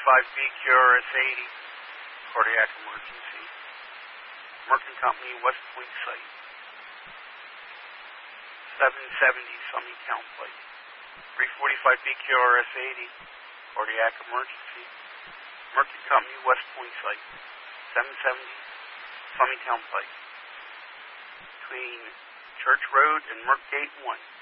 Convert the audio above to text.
345B QRS 80, cardiac emergency. Merkin Company, West Point site. 770 Summit Count Plate. 345B QRS 80, cardiac emergency. Merkin Company, West Point site. 770 Summit Count Plate. Between Church Road and Merck Gate 1.